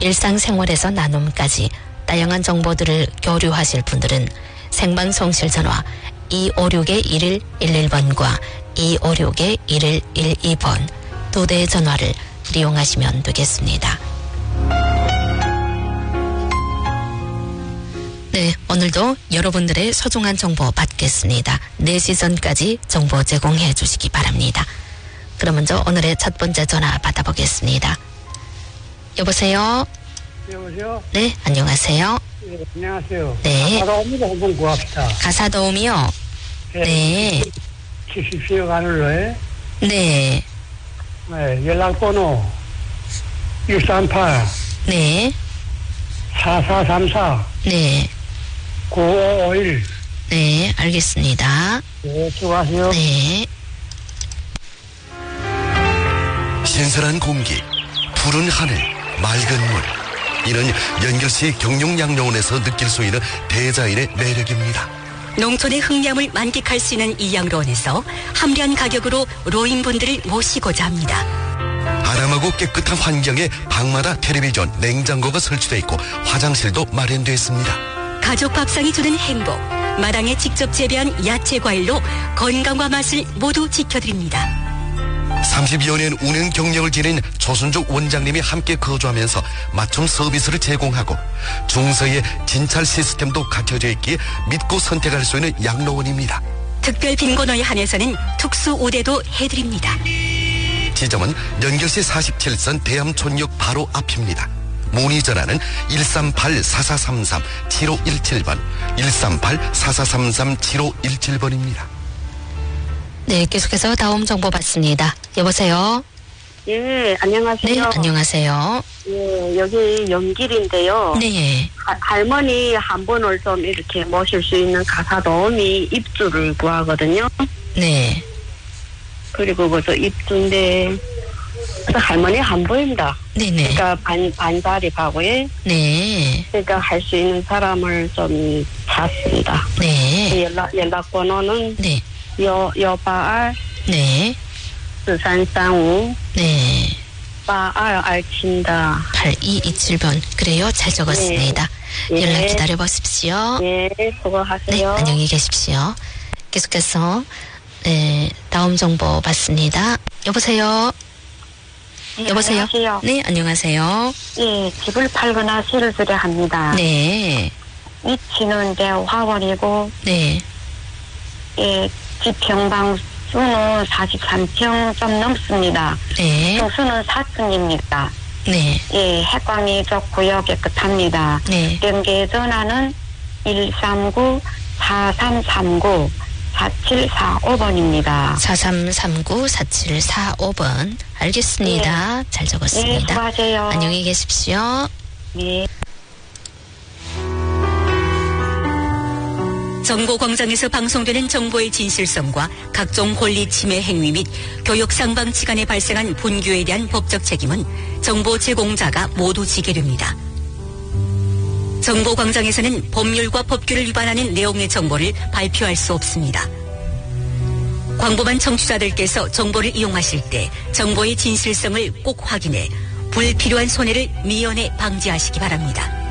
일상생활에서 나눔까지 다양한 정보들을 교류하실 분들은 생방송실 전화 256-1111번과 256-1112번 두 대의 전화를 이용하시면 되겠습니다. 네, 오늘도 여러분들의 소중한 정보 받겠습니다. 4시 전까지 정보 제공해 주시기 바랍니다. 그럼 먼저 오늘의 첫 번째 전화 받아보겠습니다. 여보세요? 여보세요? 네, 안녕하세요. 네, 안녕하세요. 네. 가사도우미로 한번 구합시다. 가사도우미요? 네. 70여 가늘로에 네. 네, 연락번호 138 네. 4434 네. 9551 네, 알겠습니다. 네, 수고하세요. 네. 신선한 공기, 푸른 하늘, 맑은 물. 이는 연결시 경룡양로원에서 느낄 수 있는 대자연의 매력입니다. 농촌의 흥냠을 만끽할 수 있는 이 양로원에서 합리한 가격으로 노인분들을 모시고자 합니다. 아담하고 깨끗한 환경에 방마다 텔레비전, 냉장고가 설치되어 있고 화장실도 마련되어 있습니다. 가족 밥상이 주는 행복, 마당에 직접 재배한 야채 과일로 건강과 맛을 모두 지켜드립니다. 30여 년 운영 경력을 지닌 조순주 원장님이 함께 거주하면서 맞춤 서비스를 제공하고 중서의 진찰 시스템도 갖춰져 있기에 믿고 선택할 수 있는 양로원입니다. 특별 빈곤호에 한해서는 특수 우대도 해드립니다. 지점은 연결시 47선 대암촌역 바로 앞입니다. 문의 전화는 138-4433-7517번, 138-4433-7517번입니다. 네, 계속해서 다음 정보 받습니다. 여보세요? 예, 안녕하세요. 네, 안녕하세요. 예, 여기 연길인데요. 네. 할머니 한 번을 좀 이렇게 모실 수 있는 가사도우미 입주를 구하거든요. 네. 그리고 그저 입주인데, 할머니 한 번입니다. 네네. 그러니까 반자립하고요. 네. 그러니까 할 수 있는 사람을 좀 찾습니다. 네. 연락번호는 네. 여바알 네. 4335 네. 바알 알친다 8227번. 그래요. 잘 적었습니다. 네. 연락 기다려 보십시오. 네, 네, 수고하세요. 안녕히 계십시오. 계속해서 네, 다음 정보 받습니다. 여보세요? 네, 여보세요? 안녕하세요. 네, 안녕하세요. 예, 집을 팔거나 세를 주려 합니다. 네. 위치는 이제 화원이고, 네. 예, 집 평방 수는 43평 좀 넘습니다. 네. 평수는 4층입니다. 네. 예, 해광이 좋고요, 깨끗합니다. 네. 연계 전화는 139-4339-4745번입니다. 4339-4745번. 알겠습니다. 네. 잘 네, 적었습니다. 수고하세요. 안녕히 계십시오. 네. 정보광장에서 방송되는 정보의 진실성과 각종 권리 침해 행위 및 교육 상방치간에 발생한 분규에 대한 법적 책임은 정보 제공자가 모두 지게 됩니다. 정보광장에서는 법률과 법규를 위반하는 내용의 정보를 발표할 수 없습니다. 광범한 청취자들께서 정보를 이용하실 때 정보의 진실성을 꼭 확인해 불필요한 손해를 미연에 방지하시기 바랍니다.